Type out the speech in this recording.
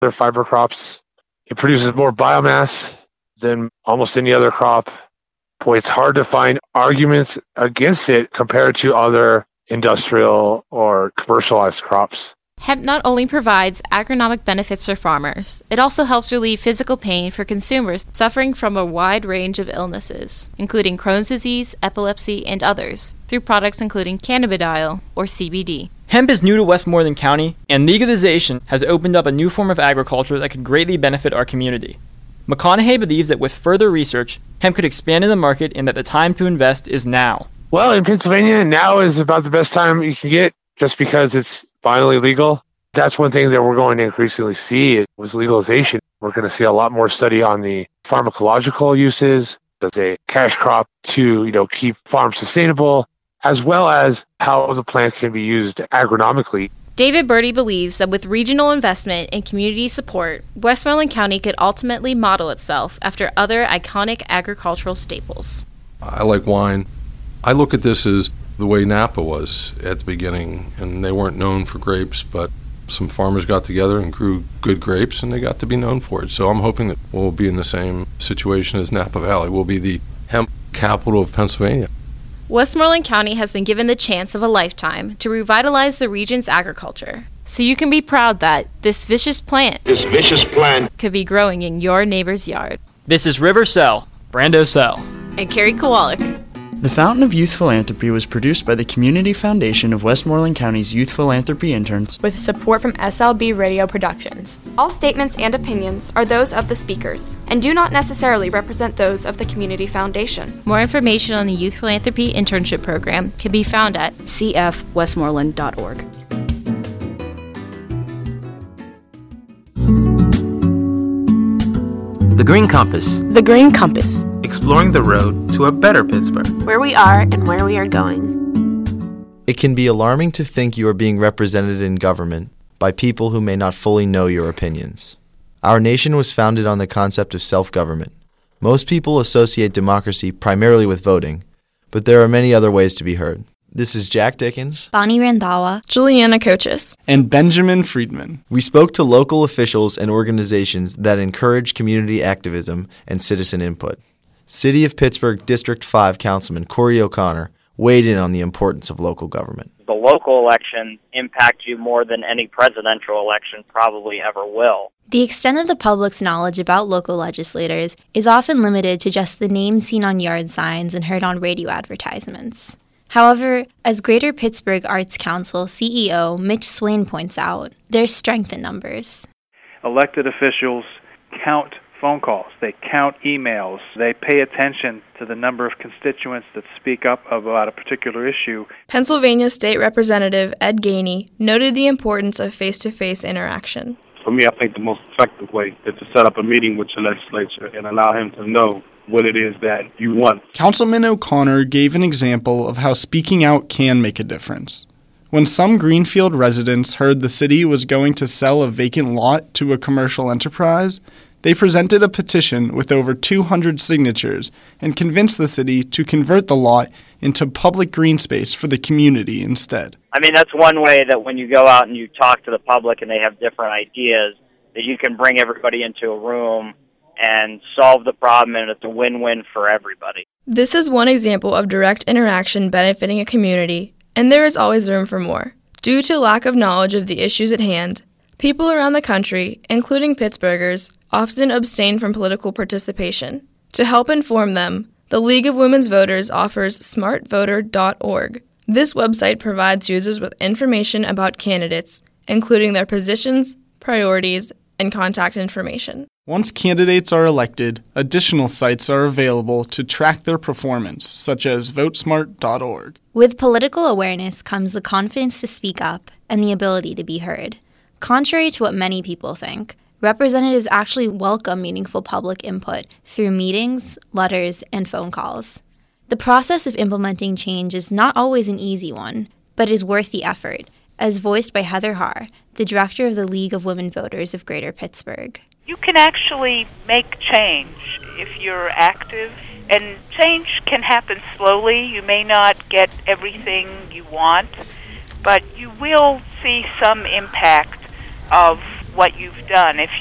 other fiber crops. It produces more biomass than almost any other crop. Boy, it's hard to find arguments against it compared to other industrial or commercialized crops. Hemp not only provides agronomic benefits for farmers, it also helps relieve physical pain for consumers suffering from a wide range of illnesses, including Crohn's disease, epilepsy, and others, through products including cannabidiol, or CBD. Hemp is new to Westmoreland County, and legalization has opened up a new form of agriculture that could greatly benefit our community. McConaughey believes that with further research, hemp could expand in the market and that the time to invest is now. Well, in Pennsylvania, now is about the best time you can get just because it's finally legal. That's one thing that we're going to increasingly see was legalization. We're going to see a lot more study on the pharmacological uses as a cash crop to, keep farms sustainable, as well as how the plant can be used agronomically. David Birdie believes that with regional investment and community support, Westmoreland County could ultimately model itself after other iconic agricultural staples. I like wine. I look at this as the way Napa was at the beginning, and they weren't known for grapes, but some farmers got together and grew good grapes, and they got to be known for it. So I'm hoping that we'll be in the same situation as Napa Valley. We'll be the hemp capital of Pennsylvania. Westmoreland County has been given the chance of a lifetime to revitalize the region's agriculture. So you can be proud that this vicious plant could be growing in your neighbor's yard. This is River Sell, Brando Sell, and Carrie Kowalik. The Fountain of Youth Philanthropy was produced by the Community Foundation of Westmoreland County's Youth Philanthropy interns with support from SLB Radio Productions. All statements and opinions are those of the speakers and do not necessarily represent those of the Community Foundation. More information on the Youth Philanthropy Internship Program can be found at cfwestmoreland.org. The Green Compass. The Green Compass. Exploring the road to a better Pittsburgh. Where we are and where we are going. It can be alarming to think you are being represented in government by people who may not fully know your opinions. Our nation was founded on the concept of self-government. Most people associate democracy primarily with voting, but there are many other ways to be heard. This is Jack Dickens, Bonnie Randhawa, Juliana Cochis, and Benjamin Friedman. We spoke to local officials and organizations that encourage community activism and citizen input. City of Pittsburgh District 5 Councilman Corey O'Connor weighed in on the importance of local government. The local elections impact you more than any presidential election probably ever will. The extent of the public's knowledge about local legislators is often limited to just the names seen on yard signs and heard on radio advertisements. However, as Greater Pittsburgh Arts Council CEO Mitch Swain points out, there's strength in numbers. Elected officials count phone calls, they count emails, they pay attention to the number of constituents that speak up about a particular issue. Pennsylvania State Representative Ed Gainey noted the importance of face-to-face interaction. For me, I think the most effective way is to set up a meeting with your legislature and allow him to know what it is that you want. Councilman O'Connor gave an example of how speaking out can make a difference. When some Greenfield residents heard the city was going to sell a vacant lot to a commercial enterprise, they presented a petition with over 200 signatures and convinced the city to convert the lot into public green space for the community instead. I mean, that's one way that when you go out and you talk to the public and they have different ideas, that you can bring everybody into a room and solve the problem, and it's a win-win for everybody. This is one example of direct interaction benefiting a community, and there is always room for more. Due to lack of knowledge of the issues at hand, people around the country, including Pittsburghers, often abstain from political participation. To help inform them, the League of Women's Voters offers smartvoter.org. This website provides users with information about candidates, including their positions, priorities, and contact information. Once candidates are elected, additional sites are available to track their performance, such as votesmart.org. With political awareness comes the confidence to speak up and the ability to be heard. Contrary to what many people think, representatives actually welcome meaningful public input through meetings, letters, and phone calls. The process of implementing change is not always an easy one, but is worth the effort, as voiced by Heather Haar, the director of the League of Women Voters of Greater Pittsburgh. You can actually make change if you're active, and change can happen slowly. You may not get everything you want, but you will see some impact of what you've done. If